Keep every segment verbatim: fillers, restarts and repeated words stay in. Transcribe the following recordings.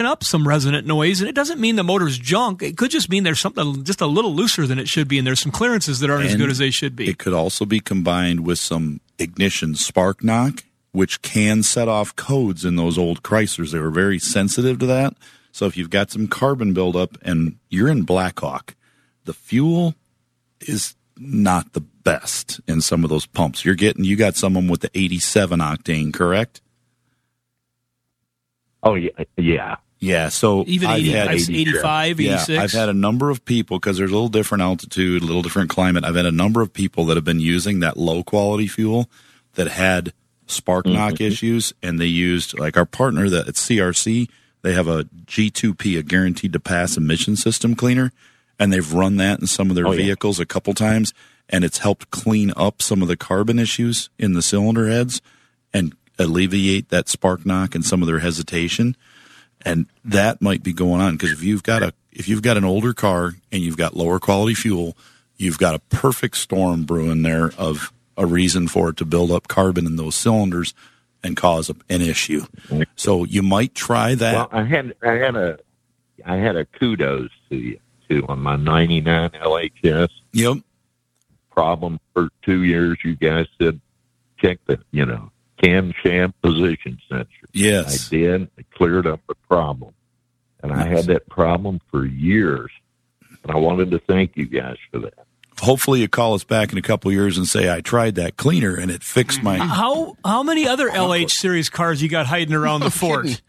up some resonant noise, and it doesn't mean the motor's junk. It could just mean there's something just a little looser than it should be, and there's some clearances that aren't and as good as they should be. It could also be combined with some ignition spark knock, which can set off codes in those old Chryslers. They were very sensitive to that. So if you've got some carbon buildup and you're in Blackhawk, the fuel is not the best in some of those pumps. You're getting, you got someone with the eighty-seven octane, correct? Oh, yeah. Yeah. Yeah, so even I've eighty, had eighty-five, eighty-six. Yeah, I've had a number of people, because there's a little different altitude, a little different climate. I've had a number of people that have been using that low-quality fuel that had spark mm-hmm. knock issues, and they used, like our partner that at C R C, they have a G two P, a guaranteed to pass emission system cleaner, and they've run that in some of their oh, vehicles yeah. a couple times, and it's helped clean up some of the carbon issues in the cylinder heads and alleviate that spark knock and some of their hesitation. And that might be going on, because if you've got a if you've got an older car and you've got lower quality fuel, you've got a perfect storm brewing there of a reason for it to build up carbon in those cylinders and cause a, an issue. So you might try that. Well, I had I had a I had a kudos to you too on my ninety-nine L H S. Yep. Problem for two years. You guys said check the you know camshaft position sensor. Yes, I did. It cleared up the problem, and nice. I had that problem for years. And I wanted to thank you guys for that. Hopefully you call us back in a couple of years and say, I tried that cleaner and it fixed my... How how many other L H series cars you got hiding around the fort?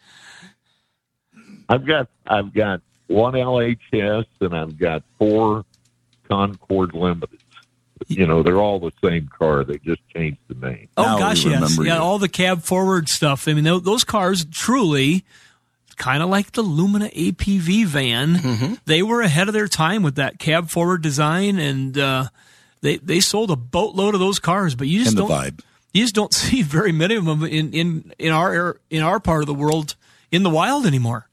I've got I've got one L H S and I've got four Concord Limiteds. You know, they're all the same car. They just changed the name. Oh, now gosh, yes. Yeah, you. all the cab forward stuff. I mean, those cars truly... kind of like the Lumina A P V van. Mm-hmm. They were ahead of their time with that cab forward design, and uh, they they sold a boatload of those cars. But you just and the don't vibe. You just don't see very many of them in, in, in our in our part of the world in the wild anymore.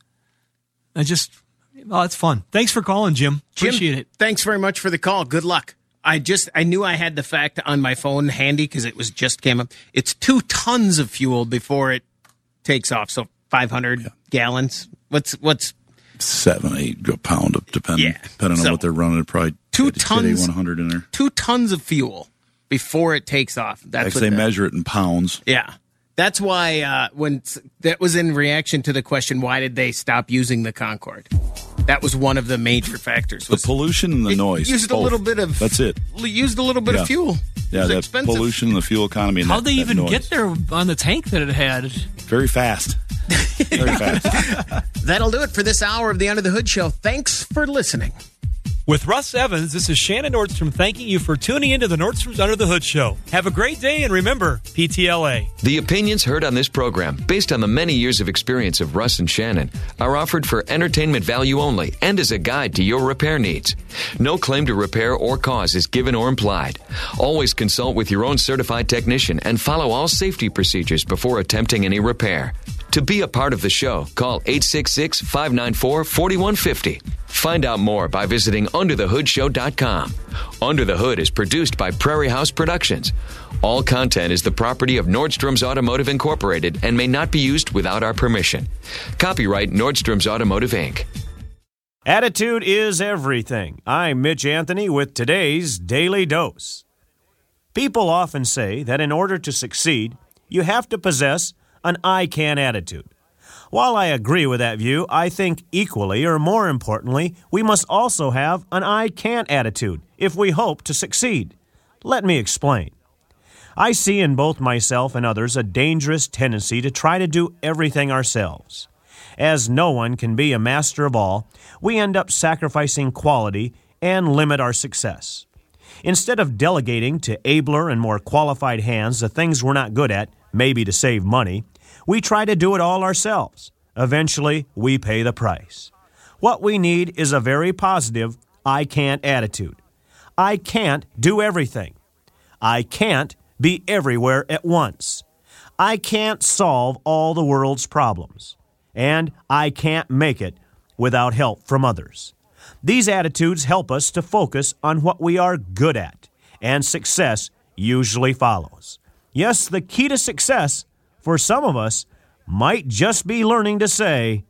I just oh, it's fun. Thanks for calling, Jim. Appreciate Jim, it. Thanks very much for the call. Good luck. I just I knew I had the fact on my phone handy because it was just came up. It's two tons of fuel before it takes off. So. Five hundred yeah. gallons. What's what's seven, eight a pound, depending yeah. depending so, on what they're running. Probably two tons, one hundred in there. Two tons of fuel before it takes off. That's what they measure it in pounds. Yeah, that's why uh, when that was in reaction to the question, why did they stop using the Concorde? That was one of the major factors. The pollution and the noise. Used both. a little bit of. That's it. Used a little bit yeah. of fuel. Yeah, that expensive. Pollution and the fuel economy. And How'd that, they that even noise. get there on the tank that it had? Very fast. Very fast. That'll do it for this hour of the Under the Hood Show. Thanks for listening. With Russ Evans, this is Shannon Nordstrom thanking you for tuning into the Nordstrom's Under the Hood Show. Have a great day, and remember, P T L A. The opinions heard on this program, based on the many years of experience of Russ and Shannon, are offered for entertainment value only and as a guide to your repair needs. No claim to repair or cause is given or implied. Always consult with your own certified technician and follow all safety procedures before attempting any repair. To be a part of the show, call eight six six, five nine four, four one five zero. Find out more by visiting under the hood show dot com. Under the Hood is produced by Prairie House Productions. All content is the property of Nordstrom's Automotive Incorporated and may not be used without our permission. Copyright Nordstrom's Automotive, Incorporated. Attitude is everything. I'm Mitch Anthony with today's Daily Dose. People often say that in order to succeed, you have to possess an I can attitude. While I agree with that view, I think equally, or more importantly, we must also have an I can't attitude if we hope to succeed. Let me explain. I see in both myself and others a dangerous tendency to try to do everything ourselves. As no one can be a master of all, we end up sacrificing quality and limit our success. Instead of delegating to abler and more qualified hands the things we're not good at, maybe to save money, we try to do it all ourselves. Eventually, we pay the price. What we need is a very positive, I can't attitude. I can't do everything. I can't be everywhere at once. I can't solve all the world's problems. And I can't make it without help from others. These attitudes help us to focus on what we are good at, and success usually follows. Yes, the key to success, for some of us, might just be learning to say,